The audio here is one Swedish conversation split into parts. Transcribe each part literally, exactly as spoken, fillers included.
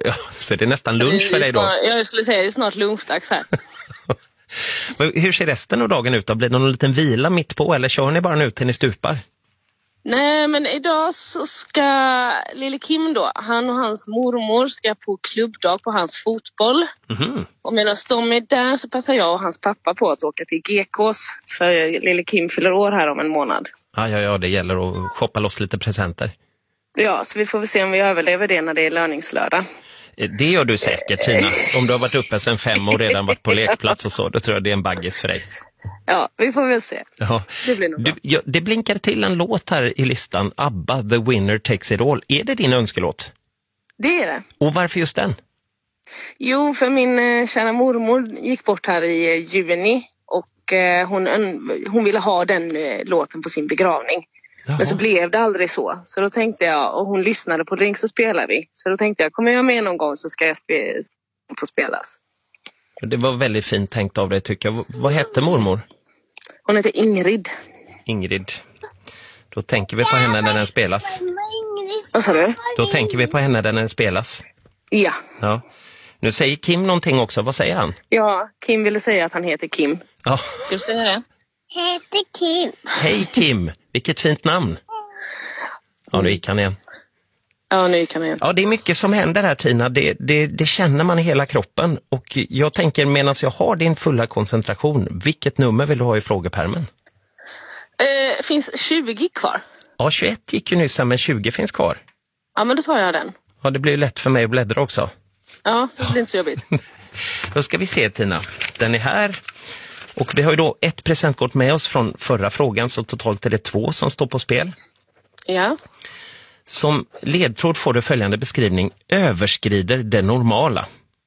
Ja, så det är nästan lunch för dig då? Snart, jag skulle säga det är snart lunchdags här. Hur ser resten av dagen ut då? Blir det någon liten vila mitt på eller kör ni bara nu till ni stupar? Nej, men idag så ska lille Kim då, han och hans mormor ska på klubbdag på hans fotboll. Mm-hmm. Och medan de är där så passar jag och hans pappa på att åka till G K:s för lille Kim fyller år här om en månad. Ja, ja, ja, det gäller att shoppa loss lite presenter. Ja, så vi får väl se om vi överlever det när det är löningslördag. Det gör du säkert, Tina. Om du har varit uppe sedan fem och redan varit på lekplats och så, då tror jag det är en baggis för dig. Ja, vi får väl se. Ja. Det blir nog bra. Du, ja, det blinkar till en låt här i listan. ABBA, The Winner Takes It All. Är det din önskelåt? Det är det. Och varför just den? Jo, för min eh, kära mormor gick bort här i eh, juni. Och eh, hon, hon ville ha den eh, låten på sin begravning. Jaha. Men så blev det aldrig så. Så då tänkte jag, och hon lyssnade på Ring så spelar vi. Så då tänkte jag, kommer jag med någon gång så ska jag spe, få spelas. Det var väldigt fint tänkt av dig tycker jag. Vad hette mormor? Hon heter Ingrid. Ingrid. Då tänker vi på henne när den spelas. Vad sa du? Då tänker vi på henne när den spelas. Ja. Ja. Nu säger Kim någonting också. Vad säger han? Ja, Kim ville säga att han heter Kim. Ja. Ska du säga det? Heter Kim. Hej Kim, vilket fint namn. Ja, nu gick han igen. Ja, nu kan jag. Ja, det är mycket som händer här Tina. Det, det, det känner man i hela kroppen. Och jag tänker, medan jag har din fulla koncentration, vilket nummer vill du ha i frågepärmen? Eh, finns tjugo kvar? Ja, tjugoett gick ju nyss, men tjugo finns kvar. Ja, men då tar jag den. Ja, det blir ju lätt för mig att bläddra också. Ja, det blir inte så jobbigt. Då ska vi se Tina. Den är här. Och vi har ju då ett presentkort med oss från förra frågan, så totalt är det två som står på spel. Ja. Som ledtråd får du följande beskrivning. Överskrider det normala.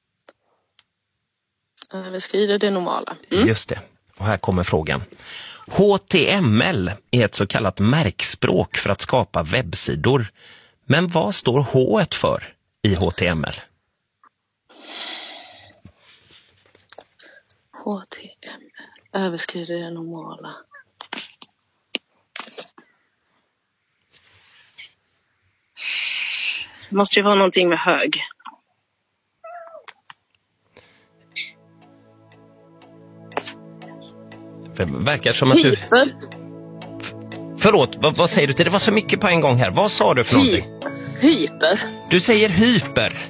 Överskrider det normala. Mm. Just det. Och här kommer frågan. H T M L är ett så kallat märkspråk för att skapa webbsidor. Men vad står H för i H T M L? H T M L. Överskrider det normala. Det måste ju vara någonting med hög. Det verkar som att du... Hyper. Förlåt, vad, vad säger du till det? Det var så mycket på en gång här. Vad sa du för någonting? Hyper. Du säger hyper.